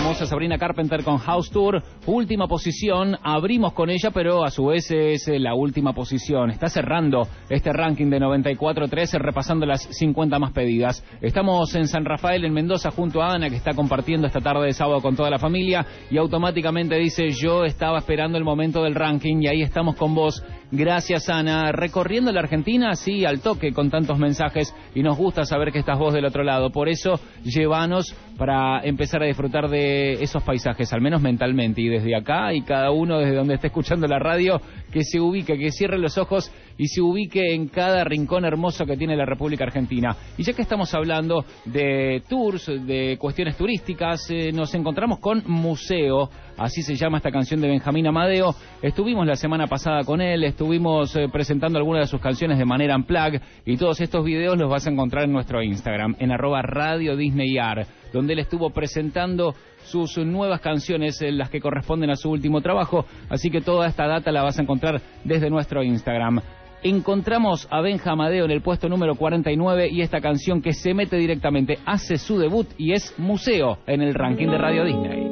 hermosa Sabrina Carpenter con House Tour, última posición, abrimos con ella, pero a su vez es la última posición. Está cerrando este ranking de 94.13, repasando las 50 más pedidas. Estamos en San Rafael, en Mendoza, junto a Ana, que está compartiendo esta tarde de sábado con toda la familia, y automáticamente dice, yo estaba esperando el momento del ranking, y ahí estamos con vos. Gracias, Ana. Recorriendo la Argentina, sí, al toque, con tantos mensajes, y nos gusta saber que estás vos del otro lado. Por eso, llévanos para empezar a disfrutar de esos paisajes, al menos mentalmente, y desde acá, y cada uno desde donde esté escuchando la radio, que se ubique, que cierre los ojos y se ubique en cada rincón hermoso que tiene la República Argentina. Y ya que estamos hablando de tours, de cuestiones turísticas, nos encontramos con Museo, así se llama esta canción de Benjamín Amadeo. Estuvimos la semana pasada con él, estuvimos presentando algunas de sus canciones de manera unplugged, y todos estos videos los vas a encontrar en nuestro Instagram, en @RadioDisneyAr, donde él estuvo presentando sus nuevas canciones, las que corresponden a su último trabajo, así que toda esta data la vas a encontrar desde nuestro Instagram. Encontramos a Benja Amadeo en el puesto número 49 y esta canción que se mete directamente, hace su debut y es Museo en el ranking de Radio Disney.